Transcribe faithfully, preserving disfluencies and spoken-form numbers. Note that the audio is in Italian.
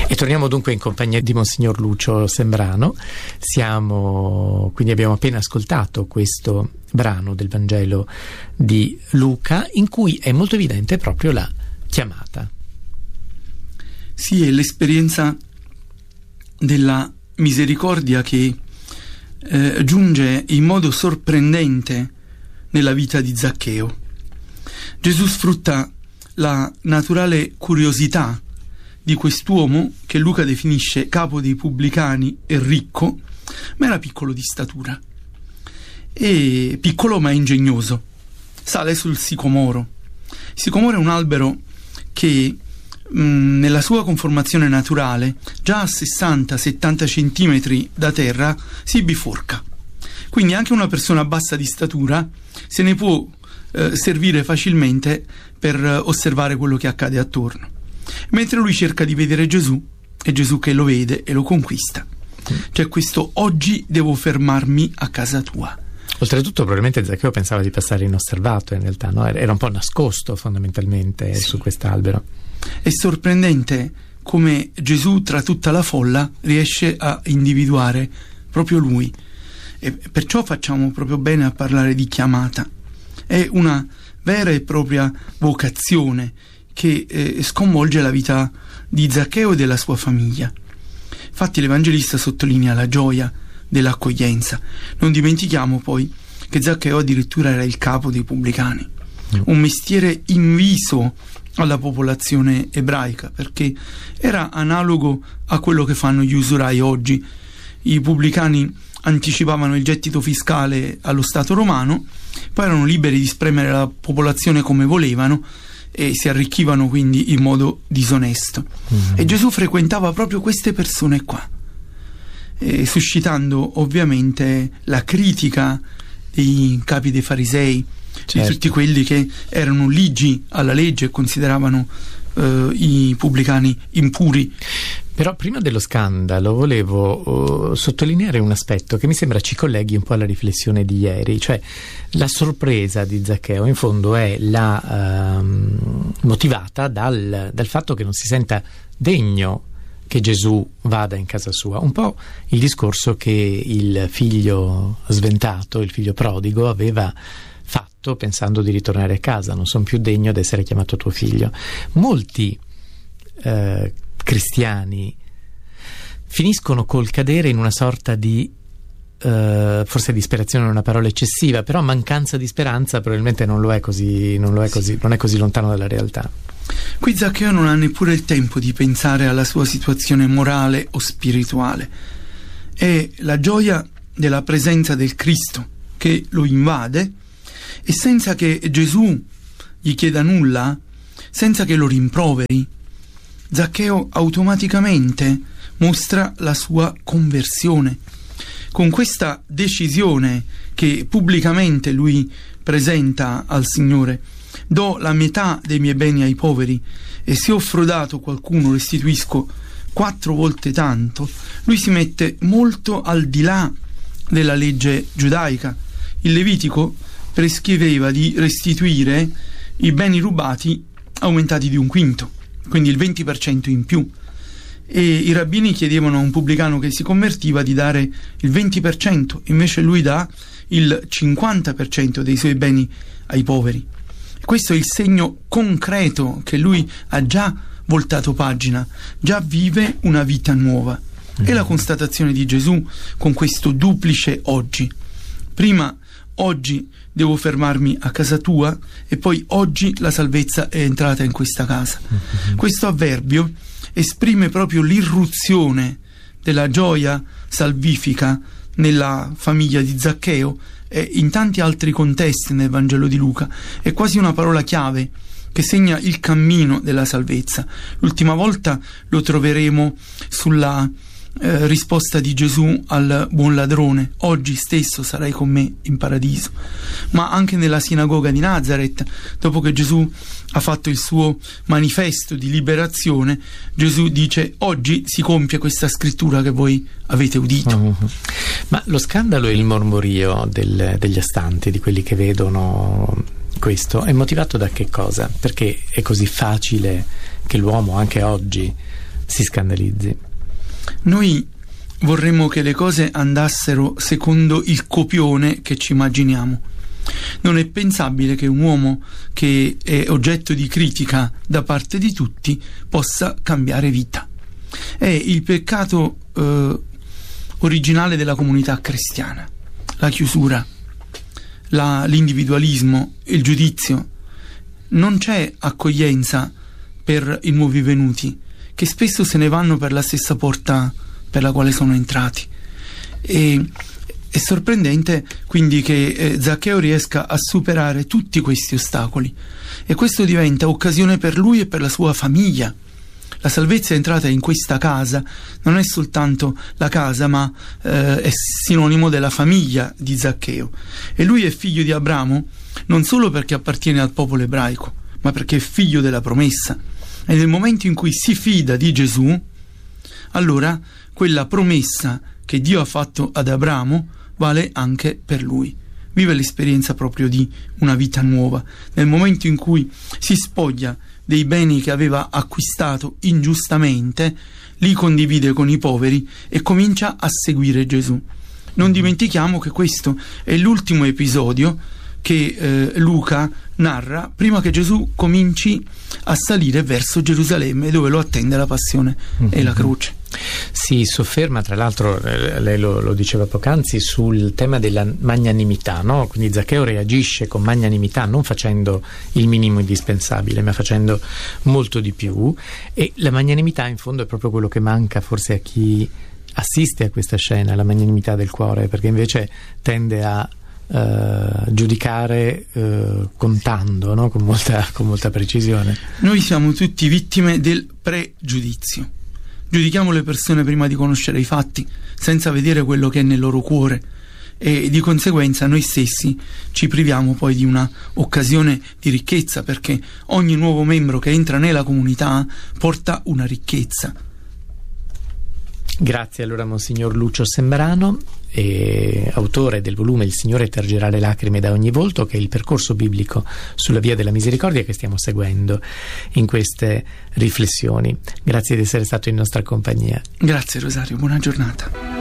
E torniamo dunque in compagnia di Monsignor Lucio Sembrano. Siamo, quindi abbiamo appena ascoltato questo brano del Vangelo di Luca in cui è molto evidente proprio la chiamata. Sì, è l'esperienza della misericordia che eh, giunge in modo sorprendente nella vita di Zaccheo. Gesù sfrutta la naturale curiosità di quest'uomo che Luca definisce capo dei pubblicani e ricco, ma era piccolo di statura. E piccolo ma ingegnoso. Sale sul sicomoro. Il sicomoro è un albero che mh, nella sua conformazione naturale, già a sessanta settanta centimetri da terra, si biforca. Quindi anche una persona bassa di statura se ne può eh, servire facilmente per eh, osservare quello che accade attorno. Mentre lui cerca di vedere Gesù, è Gesù che lo vede e lo conquista. C'è questo oggi devo fermarmi a casa tua. Oltretutto probabilmente Zaccheo pensava di passare inosservato, in realtà no? Era un po' nascosto fondamentalmente sì. Su quest'albero. È sorprendente come Gesù tra tutta la folla riesce a individuare proprio lui, e perciò facciamo proprio bene a parlare di chiamata. È una vera e propria vocazione che eh, sconvolge la vita di Zaccheo e della sua famiglia. Infatti l'Evangelista sottolinea la gioia dell'accoglienza. Non dimentichiamo poi che Zaccheo addirittura era il capo dei pubblicani, mm. un mestiere inviso alla popolazione ebraica, perché era analogo a quello che fanno gli usurai oggi. I pubblicani anticipavano il gettito fiscale allo Stato romano, poi erano liberi di spremere la popolazione come volevano e si arricchivano quindi in modo disonesto. Mm-hmm. E Gesù frequentava proprio queste persone qua, eh, suscitando ovviamente la critica dei capi dei farisei, certo. Di tutti quelli che erano ligi alla legge e consideravano eh, i pubblicani impuri. Però prima dello scandalo volevo uh, sottolineare un aspetto che mi sembra ci colleghi un po' alla riflessione di ieri, cioè la sorpresa di Zaccheo in fondo è la uh, motivata dal, dal fatto che non si senta degno che Gesù vada in casa sua, un po' il discorso che il figlio sventato, il figlio prodigo aveva fatto pensando di ritornare a casa. Non sono più degno di essere chiamato tuo figlio. Molti uh, cristiani finiscono col cadere in una sorta di uh, forse disperazione è una parola eccessiva, però mancanza di speranza probabilmente non lo è così, non lo è così, non è così lontano dalla realtà. Qui Zaccheo non ha neppure il tempo di pensare alla sua situazione morale o spirituale. È la gioia della presenza del Cristo che lo invade, e senza che Gesù gli chieda nulla, senza che lo rimproveri, Zaccheo automaticamente mostra la sua conversione. Con questa decisione che pubblicamente lui presenta al Signore: do la metà dei miei beni ai poveri, e se ho frodato qualcuno restituisco quattro volte tanto. Lui si mette molto al di là della legge giudaica. Il Levitico prescriveva di restituire i beni rubati aumentati di un quinto, quindi il venti per cento in più, e i rabbini chiedevano a un pubblicano che si convertiva di dare il venti per cento, invece lui dà il cinquanta per cento dei suoi beni ai poveri. Questo è il segno concreto che lui ha già voltato pagina, già vive una vita nuova. È la constatazione di Gesù con questo duplice oggi. Prima, oggi devo fermarmi a casa tua, e poi oggi la salvezza è entrata in questa casa. Mm-hmm. Questo avverbio esprime proprio l'irruzione della gioia salvifica nella famiglia di Zaccheo e in tanti altri contesti nel Vangelo di Luca. È quasi una parola chiave che segna il cammino della salvezza. L'ultima volta lo troveremo sulla Eh, risposta di Gesù al buon ladrone: oggi stesso sarai con me in paradiso. Ma anche nella sinagoga di Nazareth, dopo che Gesù ha fatto il suo manifesto di liberazione, Gesù dice: oggi si compie questa scrittura che voi avete udito. Uh-huh. Ma lo scandalo e il mormorio del, degli astanti, di quelli che vedono questo, è motivato da che cosa? Perché è così facile che l'uomo anche oggi si scandalizzi. Noi vorremmo che le cose andassero secondo il copione che ci immaginiamo. Non è pensabile che un uomo che è oggetto di critica da parte di tutti possa cambiare vita. È il peccato eh, originale della comunità cristiana, la chiusura, la, l'individualismo, il giudizio. Non c'è accoglienza per i nuovi venuti, che spesso se ne vanno per la stessa porta per la quale sono entrati. E è sorprendente quindi che eh, Zaccheo riesca a superare tutti questi ostacoli, e questo diventa occasione per lui e per la sua famiglia. La salvezza è entrata in questa casa, non è soltanto la casa, ma eh, è sinonimo della famiglia di Zaccheo, e lui è figlio di Abramo non solo perché appartiene al popolo ebraico, ma perché è figlio della promessa. E nel momento in cui si fida di Gesù, allora quella promessa che Dio ha fatto ad Abramo vale anche per lui. Vive l'esperienza proprio di una vita nuova. Nel momento in cui si spoglia dei beni che aveva acquistato ingiustamente, li condivide con i poveri e comincia a seguire Gesù. Non dimentichiamo che questo è l'ultimo episodio che eh, Luca narra prima che Gesù cominci a salire verso Gerusalemme, dove lo attende la passione mm-hmm. e la croce. Si sofferma, tra l'altro, eh, lei lo, lo diceva poc'anzi, sul tema della magnanimità, no? Quindi Zaccheo reagisce con magnanimità, non facendo il minimo indispensabile, ma facendo molto di più, e la magnanimità in fondo è proprio quello che manca forse a chi assiste a questa scena, la magnanimità del cuore, perché invece tende a Uh, giudicare uh, contando, no? con, molta, con molta precisione. Noi siamo tutti vittime del pregiudizio. Giudichiamo le persone prima di conoscere i fatti, senza vedere quello che è nel loro cuore, e di conseguenza noi stessi ci priviamo poi di una occasione di ricchezza, perché ogni nuovo membro che entra nella comunità porta una ricchezza. Grazie allora Monsignor Lucio Sembrano, e autore del volume Il Signore tergerà le lacrime da ogni volto, che è il percorso biblico sulla via della misericordia che stiamo seguendo in queste riflessioni. Grazie di essere stato in nostra compagnia. Grazie Rosario, buona giornata.